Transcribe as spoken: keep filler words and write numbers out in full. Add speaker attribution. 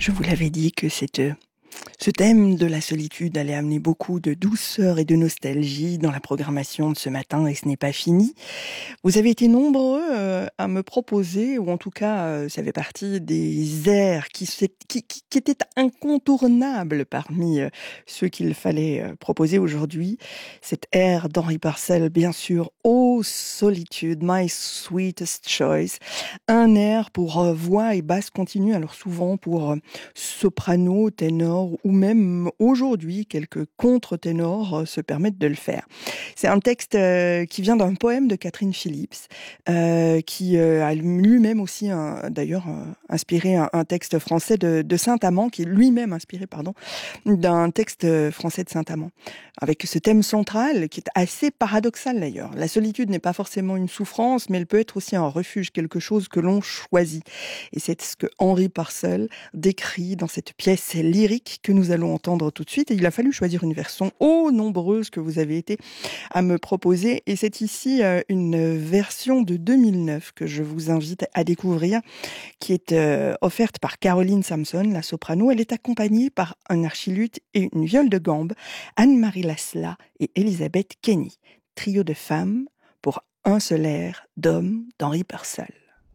Speaker 1: Je vous l'avais dit que cette, ce thème de la solitude allait amener beaucoup de douceur et de nostalgie dans la programmation de ce matin, et ce n'est pas fini. Vous avez été nombreux euh, à me proposer, ou en tout cas, euh, ça fait partie des airs qui, s'est- qui, qui, qui étaient incontournables parmi euh, ceux qu'il fallait euh, proposer aujourd'hui. Cet air d'Henri Purcell, bien sûr, Oh Solitude, My Sweetest Choice. Un air pour euh, voix et basse continue, alors souvent pour euh, soprano, ténor, ou même aujourd'hui, quelques contre-ténors euh, se permettent de le faire. C'est un texte euh, qui vient d'un poème de Catherine Phillips, euh, qui euh, a lui-même aussi, un- d'ailleurs, euh, inspiré un, un texte français de, de Saint-Amand, qui est lui-même inspiré, pardon, d'un texte euh, français de Saint-Amand, avec ce thème central qui est assez paradoxal d'ailleurs. La solitude n'est pas forcément une souffrance, mais elle peut être aussi un refuge, quelque chose que l'on choisit. Et c'est ce que Henri Purcell décrit dans cette pièce lyrique que nous allons entendre tout de suite. Et il a fallu choisir une version, ô nombreuse que vous avez été à me proposer. Et c'est ici euh, une version de deux mille neuf que je vous invite à découvrir, qui est euh, offerte par Caroline Samson, la soprano. Elle est accompagnée par un archiluth et une viole de gambe, Anne-Marie Lasla et Elisabeth Kenny. Trio de femmes pour un seul air d'homme d'Henri Purcell.